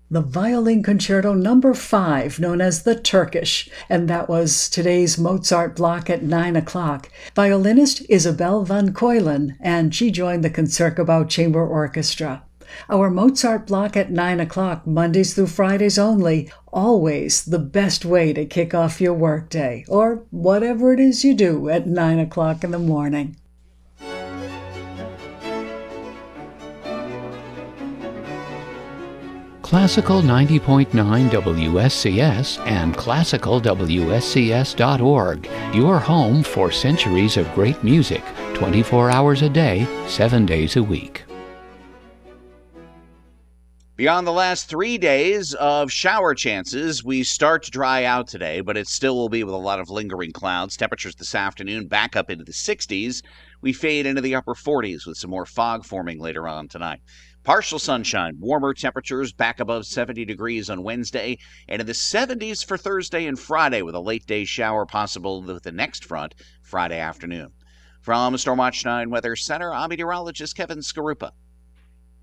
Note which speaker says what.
Speaker 1: The Violin Concerto Number 5, known as the Turkish, and that was today's Mozart block at 9 o'clock. Violinist Isabel van Keulen, and she joined the Concertgebouw Chamber Orchestra. Our Mozart block at 9 o'clock, Mondays through Fridays only, always the best way to kick off your workday, or whatever it is you do at 9 o'clock in the morning.
Speaker 2: Classical 90.9 WSCS and classicalwscs.org, your home for centuries of great music, 24 hours a day, 7 days a week.
Speaker 3: Beyond the last 3 days of shower chances, we start to dry out today, but it still will be with a lot of lingering clouds. Temperatures this afternoon back up into the 60s. We fade into the upper 40s with some more fog forming later on tonight. Partial sunshine, warmer temperatures back above 70 degrees on Wednesday, and in the 70s for Thursday and Friday with a late day shower possible with the next front Friday afternoon. From Stormwatch 9 Weather Center, I'm meteorologist Kevin Skarupa.